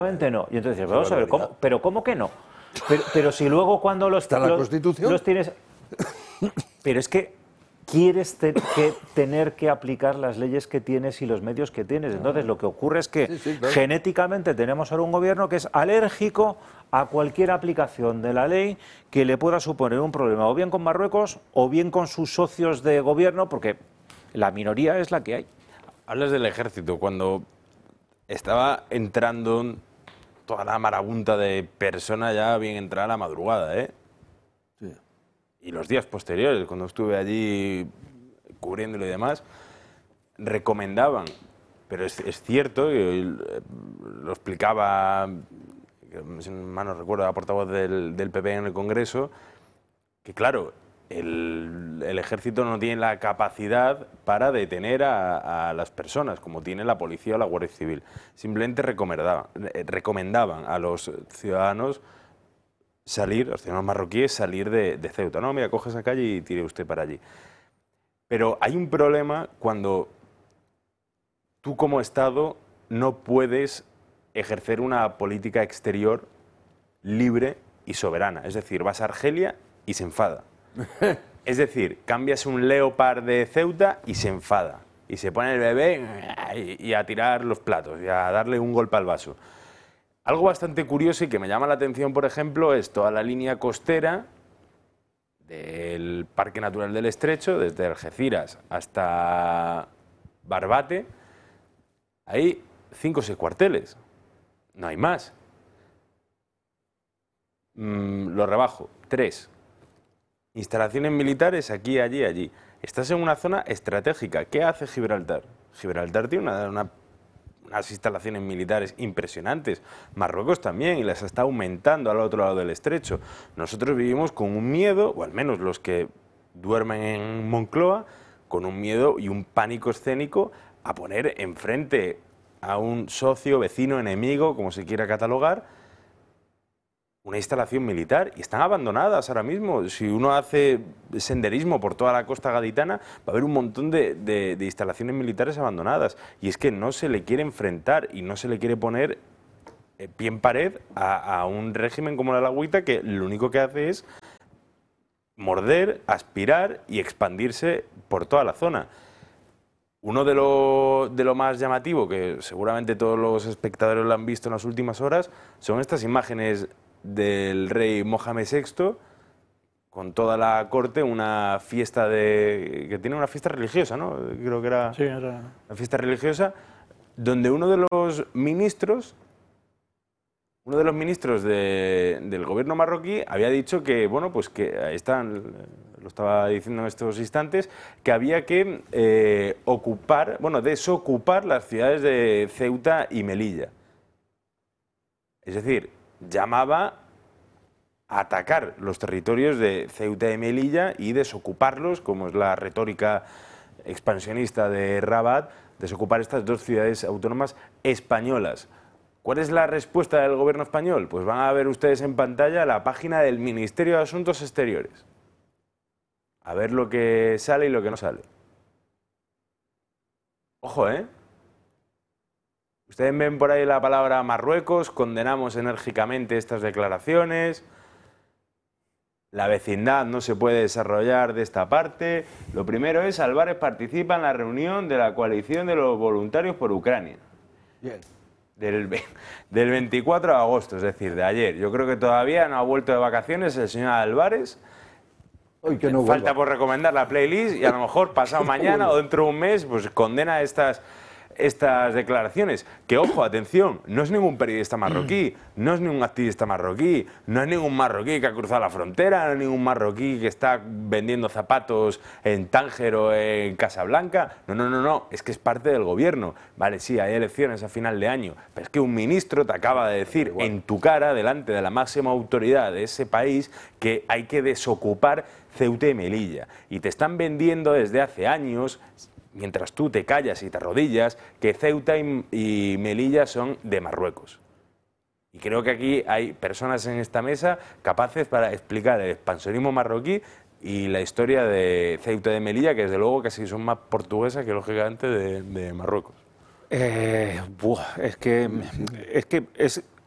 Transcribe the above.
No. Y entonces, vamos a ver, ¿pero cómo que no? Pero si luego cuando ¿Está la Constitución? los tienes... Pero es que quieres tener que aplicar las leyes que tienes y los medios que tienes. Entonces lo que ocurre es que claro, genéticamente tenemos ahora un gobierno que es alérgico a cualquier aplicación de la ley que le pueda suponer un problema, o bien con Marruecos o bien con sus socios de gobierno, porque la minoría es la que hay. Hablas del ejército. Cuando estaba entrando toda la marabunta de personas ya bien entrada a la madrugada, ¿eh? Sí. Y los días posteriores, cuando estuve allí cubriéndolo y demás, recomendaban, pero es cierto, y lo explicaba, si mal no recuerdo, la portavoz del PP en el Congreso, que claro, el ejército no tiene la capacidad para detener a las personas, como tiene la policía o la Guardia Civil. Simplemente recomendaban a los ciudadanos salir, a los ciudadanos marroquíes, salir de Ceuta. No, mira, coge esa calle y tire usted para allí. Pero hay un problema cuando tú como Estado no puedes ejercer una política exterior libre y soberana. Es decir, vas a Argelia y se enfada. Es decir, cambias un Leopard de Ceuta y se enfada. Y se pone el bebé y a tirar los platos y a darle un golpe al vaso. Algo bastante curioso y que me llama la atención, por ejemplo, es toda la línea costera del Parque Natural del Estrecho, desde Algeciras hasta Barbate. Hay 5 o 6 cuarteles. No hay más. Lo rebajo. 3. Instalaciones militares aquí, allí, allí. Estás en una zona estratégica. ¿Qué hace Gibraltar? Gibraltar tiene unas instalaciones militares impresionantes. Marruecos también, y las está aumentando al otro lado del estrecho. Nosotros vivimos con un miedo, o al menos los que duermen en Moncloa, con un miedo y un pánico escénico a poner enfrente a un socio, vecino, enemigo, como se quiera catalogar, una instalación militar, y están abandonadas ahora mismo. Si uno hace senderismo por toda la costa gaditana, va a haber un montón de instalaciones militares abandonadas, y es que no se le quiere enfrentar y no se le quiere poner pie en pared a un régimen como la Alagüita, que lo único que hace es morder, aspirar y expandirse por toda la zona. Uno de lo más llamativo, que seguramente todos los espectadores lo han visto en las últimas horas, son estas imágenes del rey Mohamed VI con toda la corte, una fiesta que tiene una fiesta religiosa, ¿no? Creo que era, sí, era una fiesta religiosa, donde uno de los ministros del gobierno marroquí había dicho que, bueno, pues que ahí están, lo estaba diciendo en estos instantes, que había que desocupar las ciudades de Ceuta y Melilla. Es decir, llamaba a atacar los territorios de Ceuta y Melilla y desocuparlos, como es la retórica expansionista de Rabat, desocupar estas 2 ciudades autónomas españolas. ¿Cuál es la respuesta del gobierno español? Pues van a ver ustedes en pantalla la página del Ministerio de Asuntos Exteriores. A ver lo que sale y lo que no sale. Ojo, ¿eh? Ustedes ven por ahí la palabra Marruecos, condenamos enérgicamente estas declaraciones. La vecindad no se puede desarrollar de esta parte. Lo primero es, Álvarez participa en la reunión de la coalición de los voluntarios por Ucrania. Bien. Del 24 de agosto, es decir, de ayer. Yo creo que todavía no ha vuelto de vacaciones el señor Álvarez. Hoy que no falta por recomendar la playlist y a lo mejor pasado mañana o dentro de un mes pues condena estas declaraciones. Que, ojo, atención, no es ningún periodista marroquí, no es ningún activista marroquí, no es ningún marroquí que ha cruzado la frontera, no es ningún marroquí que está vendiendo zapatos en Tánger o en Casablanca. No, es que es parte del gobierno. Vale, sí, hay elecciones a final de año, pero es que un ministro te acaba de decir en tu cara, delante de la máxima autoridad de ese país, que hay que desocupar Ceuta y Melilla. Y te están vendiendo desde hace años, mientras tú te callas y te arrodillas, que Ceuta y Melilla son de Marruecos. Y creo que aquí hay personas en esta mesa capaces para explicar el expansionismo marroquí y la historia de Ceuta y de Melilla, que desde luego casi son más portuguesas que lógicamente de Marruecos. Es que es